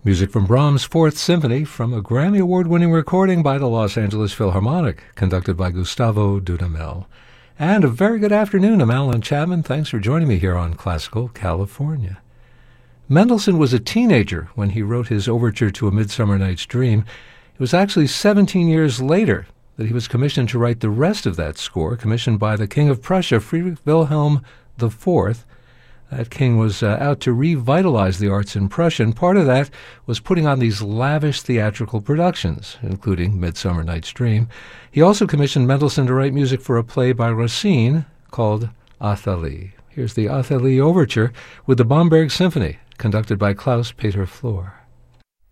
Music from Brahms' Fourth Symphony from a Grammy Award-winning recording by the Los Angeles Philharmonic, conducted by Gustavo Dudamel. And a very good afternoon. I'm Alan Chapman. Thanks for joining me here on Classical California. Mendelssohn was a teenager when he wrote his overture to A Midsummer Night's Dream. It was actually 17 years later that he was commissioned to write the rest of that score, commissioned by the King of Prussia, Friedrich Wilhelm IV. That king was out to revitalize the arts in Prussia, and part of that was putting on these lavish theatrical productions, including Midsummer Night's Dream. He also commissioned Mendelssohn to write music for a play by Racine called Athalie. Here's the Athalie Overture with the Bamberg Symphony, conducted by Klaus Peter Flor.